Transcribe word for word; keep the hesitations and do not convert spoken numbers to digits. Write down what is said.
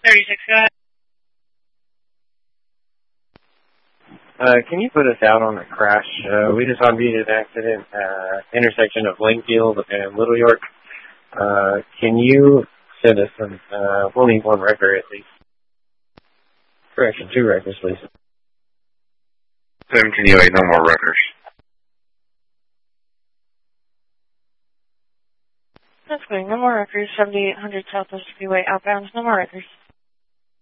thirty-six, go ahead. Uh, can you put us out on a crash? Uh, we just unbeat an accident, uh, intersection of Lakefield and Little York. Uh, can you send us some, uh, we'll need one record at least. Correction, two records, please. seventeen oh eight, no more records. That's good. No more records. seventy-eight hundred Southwest Freeway outbound. No more records.